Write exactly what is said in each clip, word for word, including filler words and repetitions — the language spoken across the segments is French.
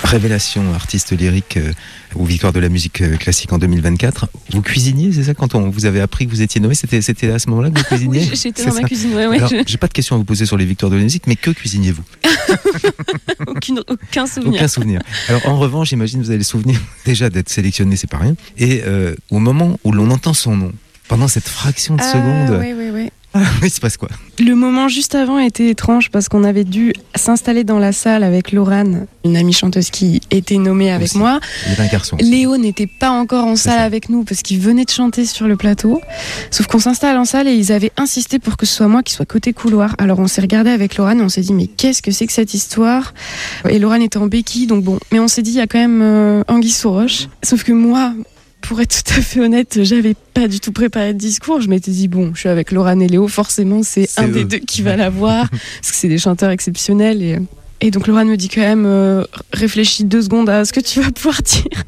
révélation artiste lyrique euh, aux Victoires de la musique euh, classique en deux mille vingt-quatre. Vous cuisiniez, c'est ça, quand on vous avez appris que vous étiez nommé, c'était, c'était à ce moment-là que vous cuisiniez? Oui, j'étais dans ma cuisine, ouais, ouais. Alors, j'ai pas de questions à vous poser sur les Victoires de la musique, mais que cuisiniez-vous? Aucune, aucun souvenir. Aucun souvenir. Alors en revanche, j'imagine vous avez le souvenir déjà d'être sélectionné, c'est pas rien. Et euh, au moment où l'on entend son nom, pendant cette fraction de ah, seconde, oui, oui, oui. Ah, il se passe quoi? Le moment juste avant était étrange parce qu'on avait dû s'installer dans la salle avec Laurane, une amie chanteuse qui était nommée avec aussi. moi. Il y avait un garçon. Léo n'était pas encore en salle avec nous parce qu'il venait de chanter sur le plateau. Sauf qu'on s'installe en salle et ils avaient insisté pour que ce soit moi qui soit côté couloir. Alors on s'est regardé avec Laurane et on s'est dit mais qu'est-ce que c'est que cette histoire? Et Laurane était en béquille, donc bon. Mais on s'est dit il y a quand même euh, anguille sous roche. Sauf que moi, pour être tout à fait honnête, j'avais pas du tout préparé de discours. Je m'étais dit, bon, je suis avec Laurane et Léo, forcément, c'est, c'est un eux. des deux qui va la voir, parce que c'est des chanteurs exceptionnels. Et, et donc, Laurane me dit quand même, euh, réfléchis deux secondes à ce que tu vas pouvoir dire.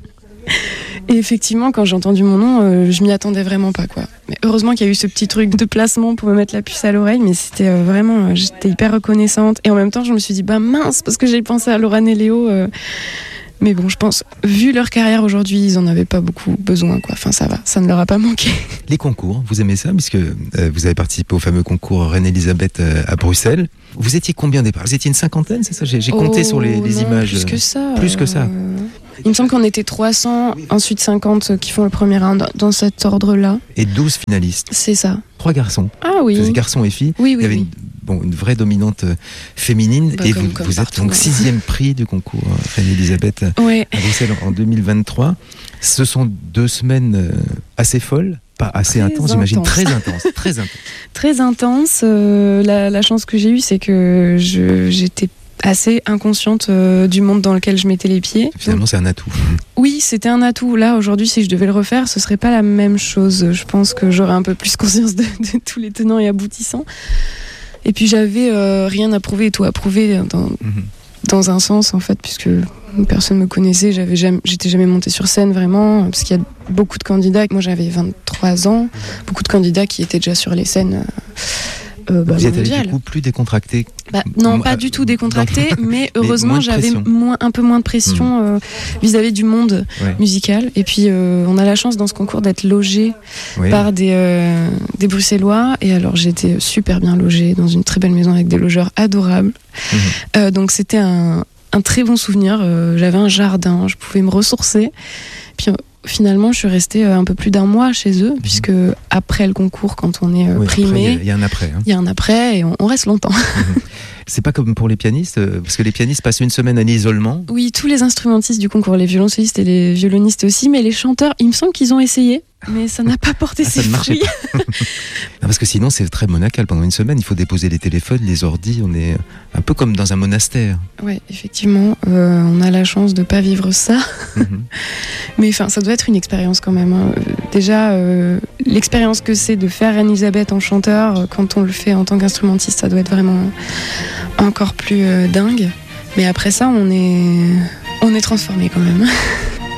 Et effectivement, quand j'ai entendu mon nom, euh, je m'y attendais vraiment pas, quoi. Mais heureusement qu'il y a eu ce petit truc de placement pour me mettre la puce à l'oreille, mais c'était euh, vraiment, euh, j'étais hyper reconnaissante. Et en même temps, je me suis dit, bah mince, parce que j'ai pensé à Laurane et Léo. Euh, Mais bon, je pense, vu leur carrière aujourd'hui, ils en avaient pas beaucoup besoin, quoi. Enfin, ça va, ça ne leur a pas manqué. Les concours, vous aimez ça, puisque euh, vous avez participé au fameux concours Reine-Elisabeth euh, à Bruxelles. Vous étiez combien départ? Vous étiez une cinquantaine, c'est ça? J'ai, j'ai compté oh, sur les, les non, images. Plus que ça. Plus que ça. Euh... Il me semble qu'on était trois cents, ensuite cinquante qui font le premier round, dans cet ordre-là. Et douze finalistes. C'est ça. Trois garçons. Ah oui. C'est garçons et filles. Oui, oui, Il y avait oui. Une... Bon, une vraie dominante féminine. Bah, et comme, vous, comme vous êtes partout, donc hein. sixième prix du concours Reine-Elisabeth ouais. à Bruxelles en deux mille vingt-trois. Ce sont deux semaines assez folles, pas assez très intenses, intense. j'imagine. Très intenses. Très intenses. Très intense. Euh, la, la chance que j'ai eue, c'est que je, j'étais assez inconsciente euh, du monde dans lequel je mettais les pieds. Finalement, c'est un atout. Oui, c'était un atout. Là, aujourd'hui, si je devais le refaire, ce serait pas la même chose. Je pense que j'aurais un peu plus conscience de, de tous les tenants et aboutissants. Et puis j'avais euh, rien à prouver et tout à prouver dans, mmh. dans un sens en fait, puisque personne me connaissait, j'avais jamais, j'étais jamais montée sur scène vraiment, parce qu'il y a beaucoup de candidats. Moi j'avais vingt-trois ans, beaucoup de candidats qui étaient déjà sur les scènes. Euh, bah, Vous êtes allé du coup plus décontracté? Bah, non, pas du tout décontracté, mais heureusement mais j'avais moins, un peu moins de pression mmh. euh, vis-à-vis du monde ouais. musical. Et puis euh, on a la chance dans ce concours d'être logé oui. par des, euh, des Bruxellois. Et alors j'étais super bien logée dans une très belle maison avec des logeurs adorables. Mmh. Euh, donc c'était un, un très bon souvenir. Euh, j'avais un jardin, je pouvais me ressourcer. Puis finalement, je suis restée un peu plus d'un mois chez eux, mmh. puisque après le concours, quand on est oui, primé, il y a un après. Il hein. y a un après et on, on reste longtemps. Mmh. C'est pas comme pour les pianistes, parce que les pianistes passent une semaine à l'isolement. Oui, tous les instrumentistes du concours, les violoncellistes et les violonistes aussi, mais les chanteurs, il me semble qu'ils ont essayé, mais ça n'a pas porté ah, ses fruits. non, parce que sinon, c'est très monacal. Pendant une semaine, il faut déposer les téléphones, les ordis. On est un peu comme dans un monastère. Oui, effectivement, euh, on a la chance de pas vivre ça. Mm-hmm. Mais enfin, ça doit être une expérience quand même. Hein. Déjà, euh, l'expérience que c'est de faire Reine-Elisabeth en chanteur, quand on le fait en tant qu'instrumentiste, ça doit être vraiment encore plus euh, dingue. Mais après ça, on est, on est transformé quand même.